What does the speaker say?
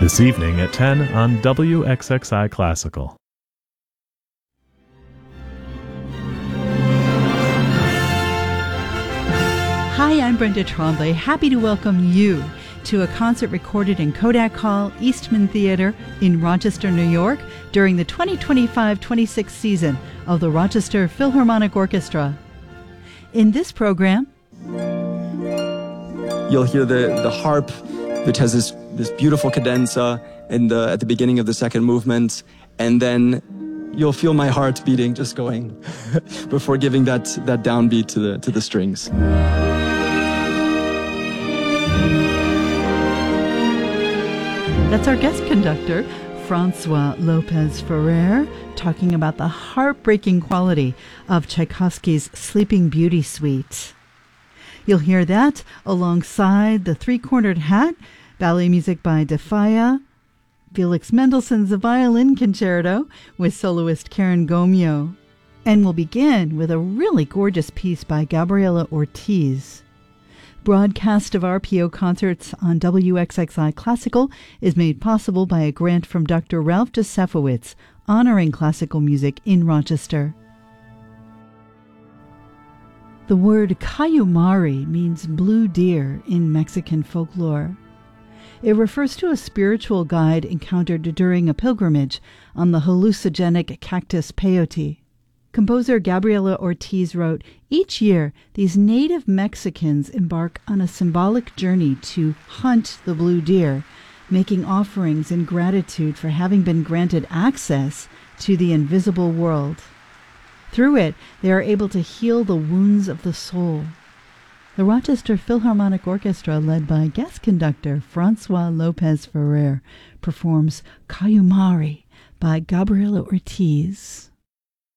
This evening at 10 on WXXI Classical. Hi, I'm Brenda Trombley, happy to welcome you to a concert recorded in Kodak Hall, Eastman Theater in Rochester, New York, during the 2025-26 season of the Rochester Philharmonic Orchestra. In this program, you'll hear the harp, which has this beautiful cadenza at the beginning of the second movement, and then you'll feel my heart beating, just going, before giving that downbeat to the strings. That's our guest conductor, Francois Lopez Ferrer, talking about the heartbreaking quality of Tchaikovsky's Sleeping Beauty Suite. You'll hear that alongside the Three-Cornered Hat, ballet music by Defaya, Felix Mendelssohn's Violin Concerto with soloist Karen Gomio. And we'll begin with a really gorgeous piece by Gabriela Ortiz. Broadcast of RPO concerts on WXXI Classical is made possible by a grant from Dr. Ralph Josefowitz, honoring classical music in Rochester. The word Cayumari means blue deer in Mexican folklore. It refers to a spiritual guide encountered during a pilgrimage on the hallucinogenic cactus peyote. Composer Gabriela Ortiz wrote, "Each year, these native Mexicans embark on a symbolic journey to hunt the blue deer, making offerings in gratitude for having been granted access to the invisible world. Through it, they are able to heal the wounds of the soul." The Rochester Philharmonic Orchestra, led by guest conductor Francois Lopez Ferrer, performs Cayumari by Gabriela Ortiz.